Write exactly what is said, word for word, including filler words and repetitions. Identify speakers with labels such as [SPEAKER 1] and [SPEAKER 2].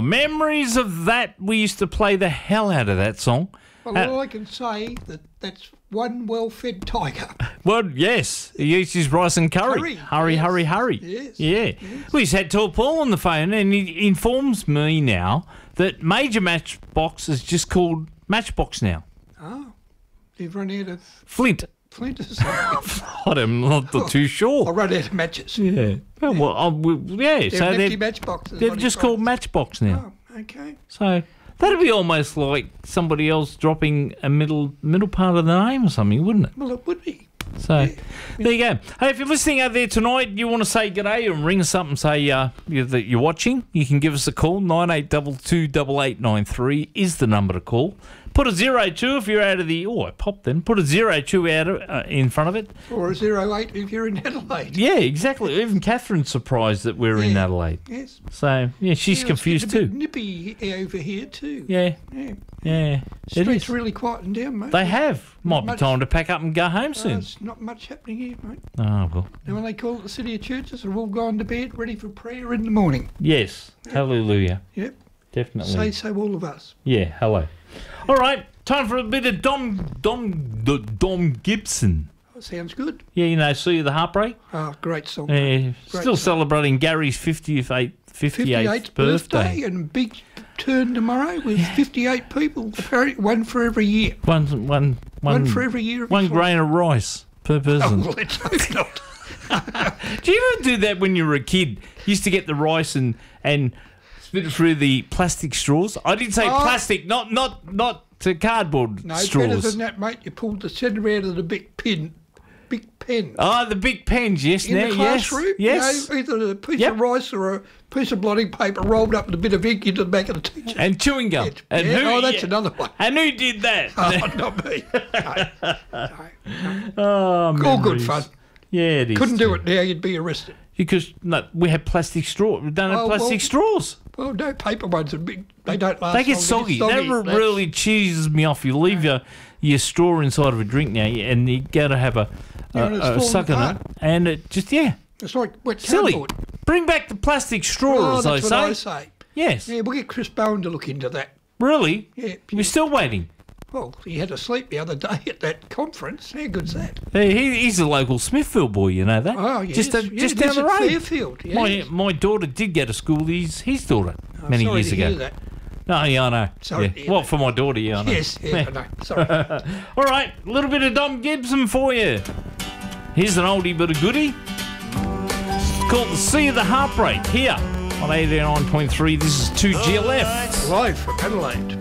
[SPEAKER 1] memories of that. We used to play the hell out of that song.
[SPEAKER 2] Well,
[SPEAKER 1] Uh,
[SPEAKER 2] all I can say that that's one well-fed tiger.
[SPEAKER 1] Well, yes, he eats his rice and curry.
[SPEAKER 2] Curry,
[SPEAKER 1] Hurry,
[SPEAKER 2] yes.
[SPEAKER 1] hurry, hurry.
[SPEAKER 2] Yes,
[SPEAKER 1] Yeah.
[SPEAKER 2] yes.
[SPEAKER 1] We just had Tall Paul on the phone, and he informs me now that Major Matchbox is just called Matchbox now.
[SPEAKER 2] Oh, they've run out of
[SPEAKER 1] Flint.
[SPEAKER 2] flint or something.
[SPEAKER 1] I'm not too
[SPEAKER 2] I'll
[SPEAKER 1] sure.
[SPEAKER 2] run out of matches.
[SPEAKER 1] Yeah. Well, well I, we, yeah.
[SPEAKER 2] They're
[SPEAKER 1] so
[SPEAKER 2] an empty
[SPEAKER 1] they're,
[SPEAKER 2] matchboxes.
[SPEAKER 1] they're
[SPEAKER 2] what
[SPEAKER 1] just
[SPEAKER 2] he
[SPEAKER 1] called
[SPEAKER 2] finds.
[SPEAKER 1] Matchbox now.
[SPEAKER 2] Oh, okay.
[SPEAKER 1] So that'd be almost like somebody else dropping a middle middle part of the name or something, wouldn't it?
[SPEAKER 2] Well, it would be.
[SPEAKER 1] So there you go. Hey, if you're listening out there tonight, you want to say g'day and ring us up and say uh, you- that you're watching, you can give us a call. nine eight two two, eight eight nine three is the number to call. Put a zero two if you're out of the... Oh, I popped then. Put a zero two out of, uh, in front of it.
[SPEAKER 2] Or a zero eight if you're in Adelaide.
[SPEAKER 1] Yeah, exactly. Even Catherine's surprised that we're in
[SPEAKER 2] Yeah.
[SPEAKER 1] Adelaide.
[SPEAKER 2] Yes.
[SPEAKER 1] So, yeah, she's
[SPEAKER 2] Yeah,
[SPEAKER 1] confused
[SPEAKER 2] it's getting a
[SPEAKER 1] too.
[SPEAKER 2] bit nippy over here too.
[SPEAKER 1] Yeah,
[SPEAKER 2] Yeah.
[SPEAKER 1] yeah. It
[SPEAKER 2] Streets
[SPEAKER 1] is.
[SPEAKER 2] really quieting down, mate.
[SPEAKER 1] They have. Might be
[SPEAKER 2] Much-
[SPEAKER 1] time to pack up and go home
[SPEAKER 2] Uh,
[SPEAKER 1] soon.
[SPEAKER 2] There's not much happening here, mate.
[SPEAKER 1] Oh, well.
[SPEAKER 2] Now, when they call it the City of Churches, they're all gone to bed, ready for prayer in the morning.
[SPEAKER 1] Yes. Hallelujah.
[SPEAKER 2] Yep.
[SPEAKER 1] Definitely.
[SPEAKER 2] Say so, all of us.
[SPEAKER 1] Yeah, hello. All right, time for a bit of Dom Dom Dom, Dom Gibson.
[SPEAKER 2] Oh, sounds good.
[SPEAKER 1] Yeah, you know, See You the Heartbreak.
[SPEAKER 2] Oh, great song.
[SPEAKER 1] Uh,
[SPEAKER 2] Great
[SPEAKER 1] still
[SPEAKER 2] song.
[SPEAKER 1] celebrating Gary's fiftieth, fifty-eighth
[SPEAKER 2] fifty-eighth
[SPEAKER 1] birthday.
[SPEAKER 2] birthday and big turn tomorrow with fifty-eight people. Apparently, one for every year.
[SPEAKER 1] One, one, one,
[SPEAKER 2] One for every year. of
[SPEAKER 1] one
[SPEAKER 2] his life.
[SPEAKER 1] grain of rice per
[SPEAKER 2] Oh,
[SPEAKER 1] person.
[SPEAKER 2] well, let's hope not.
[SPEAKER 1] Do you ever do that when you were a kid? You used to get the rice and and spit it through the plastic straws. I did say
[SPEAKER 2] Oh.
[SPEAKER 1] plastic, not not not to cardboard
[SPEAKER 2] No, better
[SPEAKER 1] straws.
[SPEAKER 2] than that, mate. You pulled the centre out of the big pin. Big pen.
[SPEAKER 1] Oh, the big pens, yes,
[SPEAKER 2] in
[SPEAKER 1] now,
[SPEAKER 2] the
[SPEAKER 1] yes,
[SPEAKER 2] classroom,
[SPEAKER 1] yes.
[SPEAKER 2] you know, either a piece
[SPEAKER 1] Yep.
[SPEAKER 2] of rice or a piece of blotting paper rolled up with a bit of ink into the back of the teacher's
[SPEAKER 1] And chewing gum.
[SPEAKER 2] head.
[SPEAKER 1] And
[SPEAKER 2] Yeah,
[SPEAKER 1] who,
[SPEAKER 2] oh, that's
[SPEAKER 1] yeah.
[SPEAKER 2] another one.
[SPEAKER 1] And who did that?
[SPEAKER 2] Oh, not me. No, no, no.
[SPEAKER 1] Oh,
[SPEAKER 2] All good
[SPEAKER 1] memories.
[SPEAKER 2] fun.
[SPEAKER 1] Yeah, it is.
[SPEAKER 2] Couldn't
[SPEAKER 1] too.
[SPEAKER 2] do it now, you'd be arrested.
[SPEAKER 1] Because no, we have plastic straw. We don't have
[SPEAKER 2] Oh,
[SPEAKER 1] plastic
[SPEAKER 2] well-
[SPEAKER 1] straws.
[SPEAKER 2] Well, no, paper ones are big. They don't last.
[SPEAKER 1] They get
[SPEAKER 2] long.
[SPEAKER 1] soggy.
[SPEAKER 2] They
[SPEAKER 1] That
[SPEAKER 2] get soggy. That's-
[SPEAKER 1] really cheeses me off. You leave your your straw inside of a drink now, and you got to have a,
[SPEAKER 2] Yeah, and
[SPEAKER 1] a,
[SPEAKER 2] it's
[SPEAKER 1] a
[SPEAKER 2] falling
[SPEAKER 1] suck on it,
[SPEAKER 2] apart.
[SPEAKER 1] and it just yeah,
[SPEAKER 2] It's like wet
[SPEAKER 1] silly.
[SPEAKER 2] cardboard.
[SPEAKER 1] Bring back the plastic
[SPEAKER 2] Oh,
[SPEAKER 1] straws.
[SPEAKER 2] that's
[SPEAKER 1] I
[SPEAKER 2] what
[SPEAKER 1] say.
[SPEAKER 2] I say.
[SPEAKER 1] Yes,
[SPEAKER 2] Yeah, we'll get Chris Bowen to look into that.
[SPEAKER 1] really.
[SPEAKER 2] Yeah,
[SPEAKER 1] We're
[SPEAKER 2] yeah.
[SPEAKER 1] still waiting.
[SPEAKER 2] Well, he had to sleep the other day at that conference. How good's that?
[SPEAKER 1] Hey, he, he's a local Smithfield boy. You know that.
[SPEAKER 2] Oh, yes.
[SPEAKER 1] Just, uh,
[SPEAKER 2] yeah,
[SPEAKER 1] just
[SPEAKER 2] lives
[SPEAKER 1] down the
[SPEAKER 2] at
[SPEAKER 1] road.
[SPEAKER 2] Fairfield. Yes.
[SPEAKER 1] My my daughter did go to school. His his daughter
[SPEAKER 2] I'm
[SPEAKER 1] many
[SPEAKER 2] sorry
[SPEAKER 1] years
[SPEAKER 2] to
[SPEAKER 1] ago.
[SPEAKER 2] hear that.
[SPEAKER 1] No, yeah, I know.
[SPEAKER 2] Sorry
[SPEAKER 1] Yeah.
[SPEAKER 2] to hear
[SPEAKER 1] Well,
[SPEAKER 2] that.
[SPEAKER 1] for my daughter, yeah, I know.
[SPEAKER 2] Yes, yeah, I know. Sorry.
[SPEAKER 1] All right, a little bit of Dom Gibson for you. Here's an oldie but a goodie. It's called The Sea of the Heartbreak here on eighty-nine point three. This is two G L F.
[SPEAKER 2] Live from Adelaide.